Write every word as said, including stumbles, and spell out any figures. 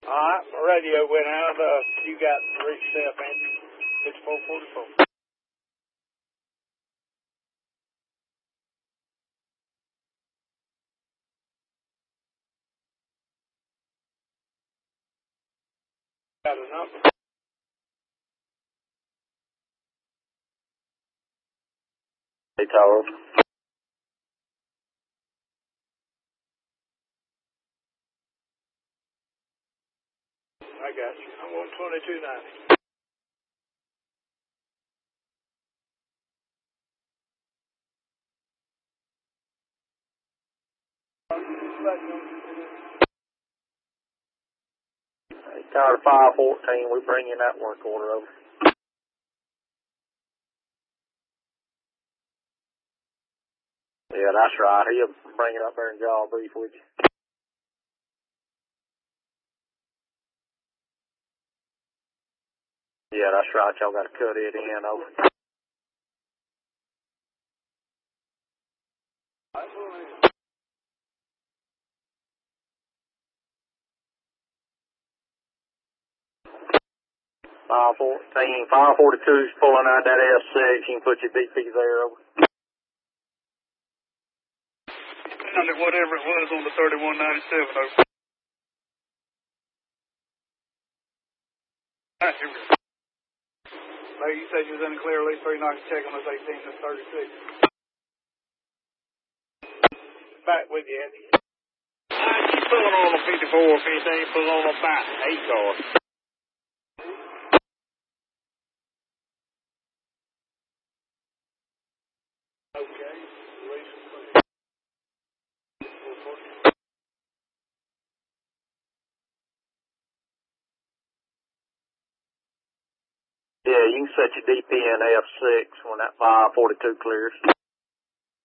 All right, my radio went out. Uh, you got three step, Andy. It's four forty-four. Got a number? Hey, Tower. I got you. I'm on twenty-two ninety. Hey, Tower five fourteen, we bring in that work order over. Yeah, that's right. He'll bring it up there and jaw brief with you. Yeah, that's right. Y'all got to cut it in over. five fourteen, five forty-two's pulling out that F six. You can put your D P there over. Under whatever it was on the thirty-one ninety-seven over. All right, here we go. Larry, you said you was in the clear at least three nights. Check on this eighteen to thirty-six. Back with you, Andy. All right, keep pulling on a fifty-four, fifteen, pull on a back, eight car. Okay. Yeah, you can set your D P in F six when that five forty-two clears.